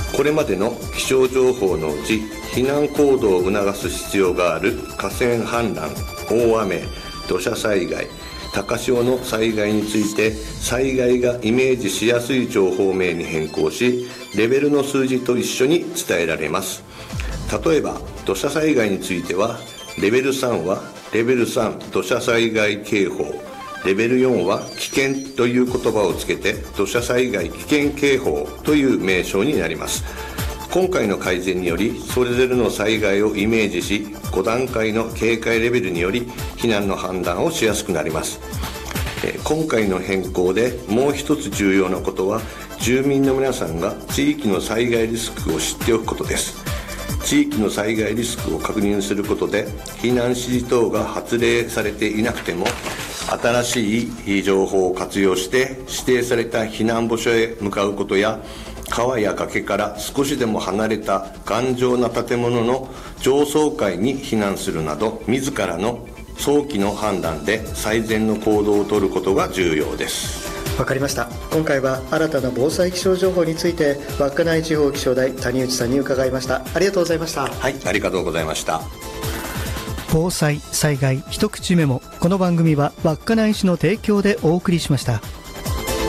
これまでの気象情報のうち避難行動を促す必要がある河川氾濫、大雨、土砂災害、高潮の災害について災害がイメージしやすい情報名に変更し、レベルの数字と一緒に伝えられます。例えば土砂災害についてはレベル3はレベル3土砂災害警報、レベル4は危険という言葉をつけて土砂災害危険警報という名称になります。今回の改善によりそれぞれの災害をイメージし、5段階の警戒レベルにより避難の判断をしやすくなります。今回の変更でもう一つ重要なことは、住民の皆さんが地域の災害リスクを知っておくことです。地域の災害リスクを確認することで避難指示等が発令されていなくても、新しい情報を活用して指定された避難場所へ向かうことや、川や崖から少しでも離れた頑丈な建物の上層階に避難するなど、自らの早期の判断で最善の行動を取ることが重要です。 わかりました。今回は新たな防災気象情報について稚内地方気象台谷内さんに伺いました。ありがとうございました。 はい、ありがとうございました。 防災災害一口メモ、この番組は稚内市の提供でお送りしました。